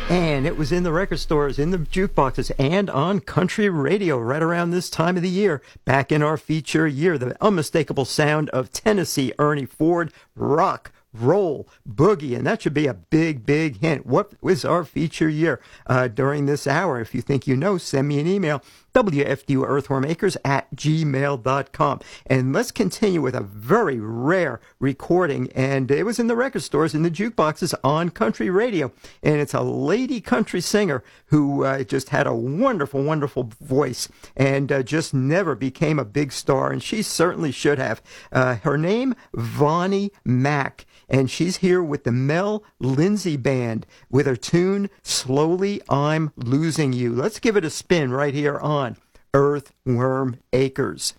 And it was in the record stores, in the jukeboxes, and on country radio right around this time of the year. Back in our feature year, the unmistakable sound of Tennessee Ernie Ford, rock, roll, boogie, and that should be a big, big hint. What was our feature year during this hour? If you think you know, send me an email, wfduearthwormacres@gmail.com. And let's continue with a very rare recording, and it was in the record stores, in the jukeboxes, on country radio. And it's a lady country singer who just had a wonderful, wonderful voice and just never became a big star, and she certainly should have. Her name, Vonnie Mack. And she's here with the Mel Lindsay Band with her tune, Slowly I'm Losing You. Let's give it a spin right here on Earthworm Acres.